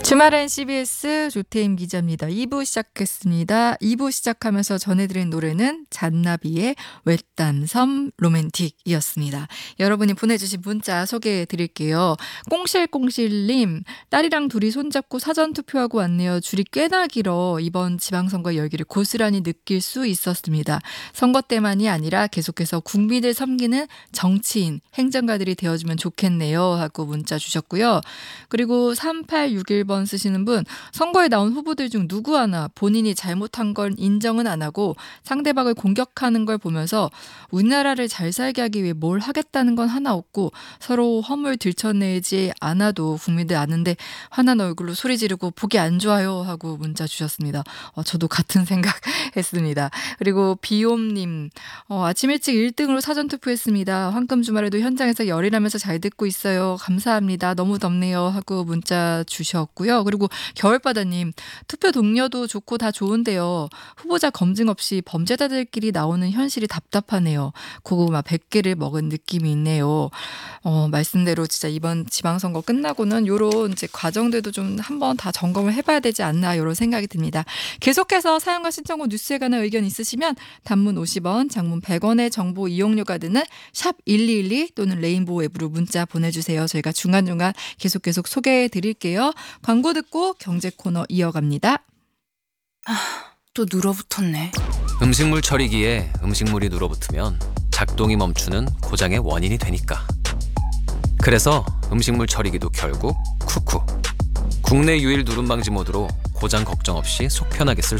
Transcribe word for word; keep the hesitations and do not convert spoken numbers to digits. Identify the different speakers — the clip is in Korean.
Speaker 1: 주말엔 씨비에스 조태임 기자입니다. 이 부 시작했습니다. 이 부 시작하면서 전해드린 노래는 잔나비의 외딴섬 로맨틱이었습니다. 여러분이 보내주신 문자 소개해드릴게요. 꽁실꽁실님, 딸이랑 둘이 손잡고 사전투표하고 왔네요. 줄이 꽤나 길어 이번 지방선거 열기를 고스란히 느낄 수 있었습니다. 선거 때만이 아니라 계속해서 국민을 섬기는 정치인, 행정가들이 되어주면 좋겠네요 하고 문자 주셨고요. 그리고 삼팔육일 번 쓰시는 분, 선거에 나온 후보들 중 누구 하나 본인이 잘못한 걸 인정은 안 하고 상대방을 공격하는 걸 보면서 우리나라를 잘 살게 하기 위해 뭘 하겠다는 건 하나 없고 서로 허물 들춰내지 않아도 국민들 아는데 화난 얼굴로 소리 지르고 보기 안 좋아요 하고 문자 주셨습니다. 어, 저도 같은 생각 했습니다. 그리고 비옴님, 어, 아침 일찍 일 등으로 사전투표했습니다. 황금 주말에도 현장에서 열일하면서 잘 듣고 있어요. 감사합니다. 너무 덥네요 하고 문자 주셨고요. 그리고 겨울바다님, 투표 동료도 좋고 다 좋은데요. 후보자 검증 없이 범죄자들끼리 나오는 현실이 답답하네요. 고구마 백 개를 먹은 느낌이 있네요. 어, 말씀대로 진짜 이번 지방선거 끝나고는 요런 이제 과정들도 좀 한번 다 점검을 해봐야 되지 않나 이런 생각이 듭니다. 계속해서 사연과 신청곡 뉴스에 관한 의견 있으시면 단문 오십 원, 장문 백 원의 정보 이용료가 드는 샵 일이일이 또는 레인보우 앱으로 문자 보내주세요. 저희가 중간중간 계속 계속 소개해 드릴게요. 광고 듣고 경제 코너 이어갑니다.
Speaker 2: 아, 또 눌어붙었네.
Speaker 3: 음식물 처리기에 음식물이 눌어붙으면 작동이 멈추는 고장의 원인이 되니까. 그래서 음식물 처리기도 결국 쿠쿠. 국내 유일 누름 방지 모드로 고장 걱정 없이 속 편하게 쓸